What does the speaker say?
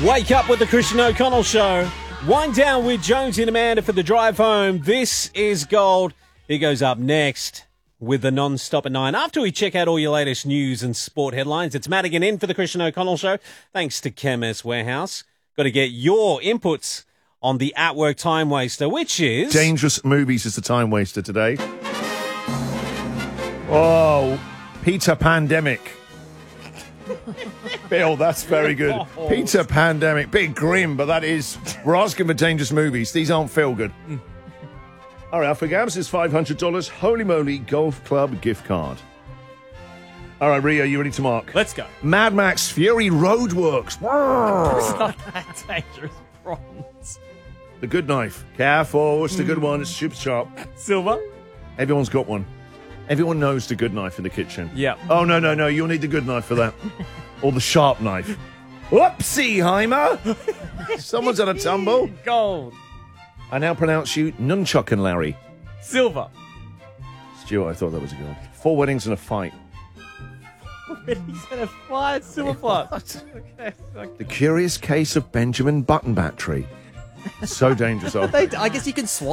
Wake up with the Christian O'Connell Show. Wind down with Jones and Amanda for the drive home. This is Gold. He goes up next with the non-stop at 9. After we check out all your latest news and sport headlines, it's Madigan in for the Christian O'Connell Show. Thanks to Chemist Warehouse. Got to get your inputs on the at-work time waster, which is... Dangerous Movies is the time waster today. Oh, Peter Pandemic. Bill, that's very good. Peter Pandemic. Bit grim, but that is... We're asking for dangerous movies. These aren't feel-good. All right, for Gabs is $500 Holy Moly Golf Club gift card. All right, Ria, you ready to mark? Let's go. Mad Max Fury Roadworks. It's not that dangerous. Bronze. The good knife. Careful, it's the good one. It's super sharp. Silver. Everyone's got one. Everyone knows the good knife in the kitchen. Yeah. Oh, no. You'll need the good knife for that. Or the sharp knife. Whoopsie, Heimer. Someone's had a tumble. Gold. I now pronounce you Nunchuck and Larry. Silver. Stuart, I thought that was a good one. 4 weddings and a fight. He said a five. Silver plus. Okay. The Curious Case of Benjamin Button Battery. So dangerous. I guess you can swallow